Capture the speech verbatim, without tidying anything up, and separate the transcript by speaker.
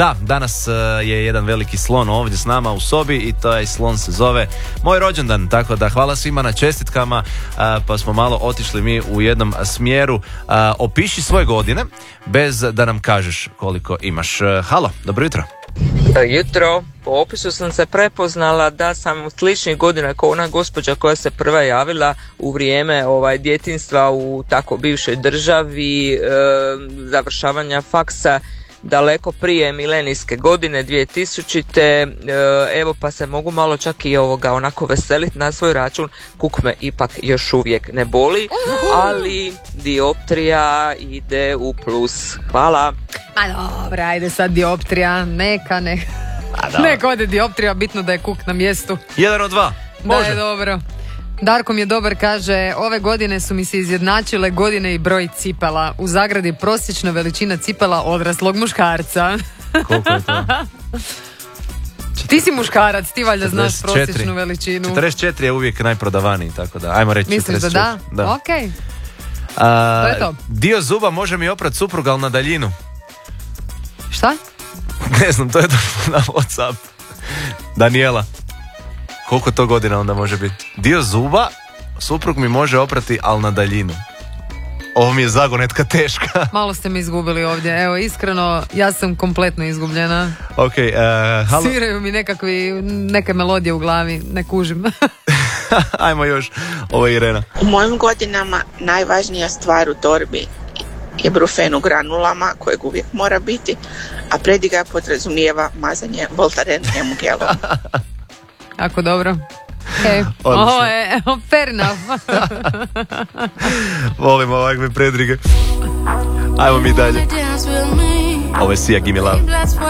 Speaker 1: da, danas uh, je jedan veliki slon ovdje s nama u sobi i taj slon se zove moj rođendan, tako da hvala svima na čestitkama, uh, pa smo malo otišli mi u jednom smjeru. Uh, opiši svoje godine bez da nam kažeš koliko imaš. Uh, halo, dobro jutro.
Speaker 2: Jutro, po opisu sam se prepoznala da sam sličnih godina kao ona gospođa koja se prva javila u vrijeme ovaj, djetinjstva u tako bivšoj državi, e, završavanja faksa daleko prije milenijske godine dvije tisućite. E, evo pa se mogu malo čak i ovoga onako veseliti na svoj račun, kuk me ipak još uvijek ne boli, ali dioptrija ide u plus. Hvala.
Speaker 3: Ma dobra, ajde sad dioptrija, neka, neka. Neka ode dioptrija, bitno da je kuk na mjestu.
Speaker 1: Jedan od dva, može.
Speaker 3: Da je dobro. Darko mi je dobar, kaže, ove godine su mi se izjednačile godine i broj cipela. U zagradi prosječna veličina cipela odraslog muškarca.
Speaker 1: Koliko je to?
Speaker 3: Ti si muškarac, ti valjda znaš prosječnu veličinu.
Speaker 1: četrdeset četiri je uvijek najprodavaniji, tako da, ajmo reći
Speaker 3: misliš
Speaker 1: četrdeset četiri.
Speaker 3: Misliš da da?
Speaker 1: Da.
Speaker 3: Okej. Okay.
Speaker 1: A,
Speaker 3: to je to.
Speaker 1: Dio zuba može mi oprat supruga, ali na daljinu.
Speaker 3: Šta?
Speaker 1: Ne znam, to je došlo na WhatsApp. Daniela. Koliko to godina onda može biti? Dio zuba, suprug mi može oprati, ali na daljinu. Ovo mi je zagonetka teška.
Speaker 3: Malo ste me izgubili ovdje. Evo, iskreno, ja sam kompletno izgubljena.
Speaker 1: Ok, uh, halo.
Speaker 3: Sviraju mi nekakvi, neke melodije u glavi, ne kužim.
Speaker 1: Ajmo još, ovo je Irena.
Speaker 4: U mojim godinama najvažnija stvar u torbi je brufen u granulama, kojeg uvijek mora biti, a prediga podrazumijeva mazanje Voltaren emugelom.
Speaker 3: Jako dobro. Okay. Ovo je fair enough.
Speaker 1: Volim ovakve predrige. Ajmo mi dalje. Ovo je Sia, Give Me Love.